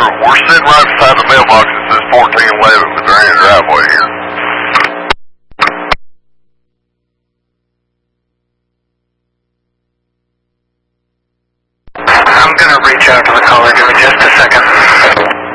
we're sitting right beside the mailbox that says 1411, but there ain't a driveway here. I'm gonna reach out to the caller. Give me just a second.